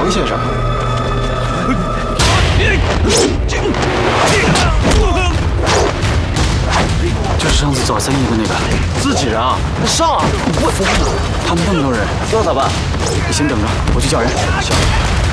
王先生。就是上次找生意的那个自己人啊！上啊！我服了！他们那么多人，那咋办？你先等着，我去叫人。行。